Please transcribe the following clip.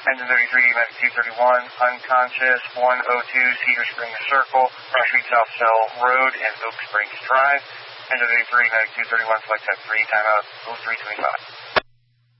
Engine 33, Medic 231, unconscious, 102 Cedar Springs Circle, Rush Street South Cell Road, and Oak Springs Drive. Engine 33, Medic 231, flight type 3, timeout 0325.